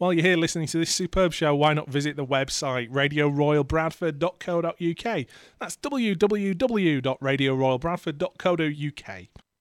While you're here listening to this superb show, why not visit the website radioroyalbradford.co.uk. That's www.radioroyalbradford.co.uk.